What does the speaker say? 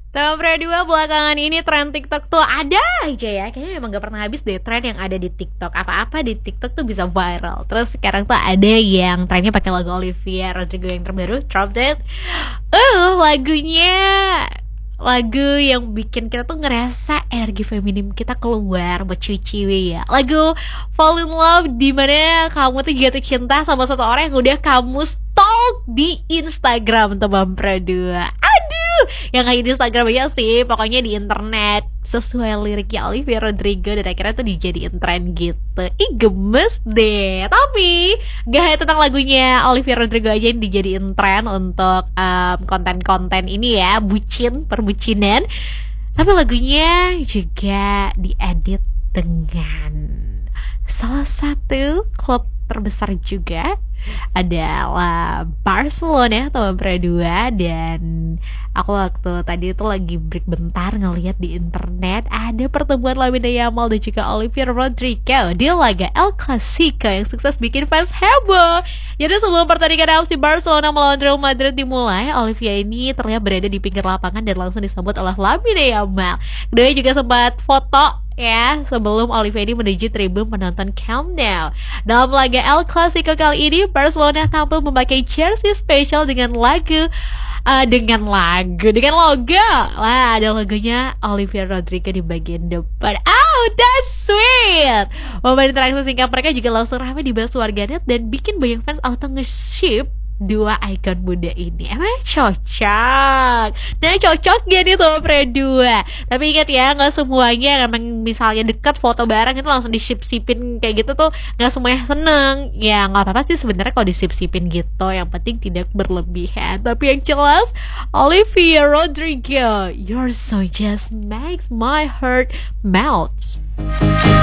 Nomor dua, belakangan ini tren TikTok tuh ada aja ya. Kayaknya memang gak pernah habis deh tren yang ada di TikTok. Apa-apa di TikTok tuh bisa viral. Terus sekarang tuh ada yang trennya pakai lagu Olivia Rodrigo yang terbaru, Drop Dead. Lagunya lagu yang bikin kita tuh ngerasa energi feminim kita keluar buat ciwi-ciwi ya. Lagu Fall in Love, dimana kamu tuh jatuh cinta sama seseorang yang udah kamu stalk di Instagram, teman berdua. Aduh, yang kayak di Instagram aja sih, pokoknya di internet sesuai liriknya Olivia Rodrigo, dan akhirnya tuh dijadiin tren gitu. Ih, gemes deh. Tapi gak hanya tentang lagunya Olivia Rodrigo aja yang dijadiin tren untuk konten-konten ini ya, perbucinan. Tapi lagunya juga diedit dengan salah satu klub terbesar juga adalah Barcelona, teman berdua. Dan aku waktu tadi itu lagi break bentar ngeliat di internet ada pertemuan Lamine Yamal dan juga Olivia Rodrigo di laga El Clasico yang sukses bikin fans heboh. Jadi sebelum pertandingan FC Barcelona melawan Real Madrid dimulai, Olivia ini terlihat berada di pinggir lapangan dan langsung disambut oleh Lamine Yamal. Keduanya juga sempat foto ya sebelum Olivia ini menuju tribun penonton Camp Nou. Dalam laga El Clasico kali ini, Barcelona tampil memakai jersey spesial dengan logo lah, ada logonya Olivia Rodrigo di bagian depan. Oh, that's sweet. Momen interaksi singkat mereka juga langsung ramai dibahas warganet dan bikin banyak fans auto nge-ship dua ikon muda ini. Emang cocok. Nah, cocok gak nih tuh berdua? Tapi ingat ya, gak semuanya emang misalnya deket foto bareng itu langsung disip-sipin kayak gitu tuh gak semuanya seneng. Ya gak apa-apa sih sebenarnya kalau disip-sipin gitu, yang penting tidak berlebihan. Tapi yang jelas, Olivia Rodrigo, you're so just makes my heart melt.